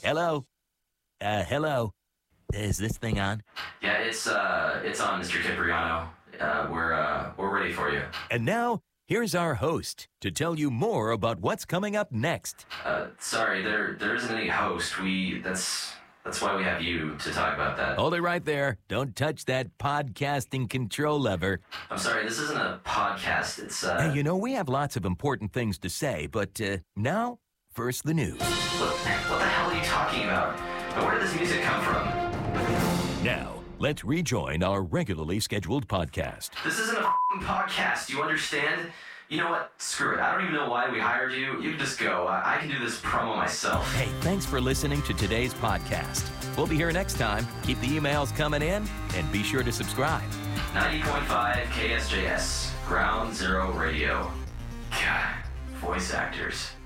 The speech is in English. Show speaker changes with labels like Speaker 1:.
Speaker 1: Hello? Hello? Is this thing on?
Speaker 2: Yeah, it's on, Mr. Cipriano. We're ready for you.
Speaker 1: And now, here's our host to tell you more about what's coming up next.
Speaker 2: Sorry, there isn't any host. That's why we have you to talk about that.
Speaker 1: Hold it right there. Don't touch that podcasting control lever.
Speaker 2: I'm sorry, this isn't a podcast. It's,
Speaker 1: Hey, you know, we have lots of important things to say, but now, first the news.
Speaker 2: What the hell are you talking about? And where did this music come from?
Speaker 1: Now, let's rejoin our regularly scheduled podcast.
Speaker 2: This isn't a f***ing podcast, do you understand? You know what? Screw it. I don't even know why we hired you. You can just go. I can do this promo myself.
Speaker 1: Hey, thanks for listening to today's podcast. We'll be here next time. Keep the emails coming in, and be sure to subscribe.
Speaker 2: 90.5 KSJS, Ground Zero Radio. God, voice actors.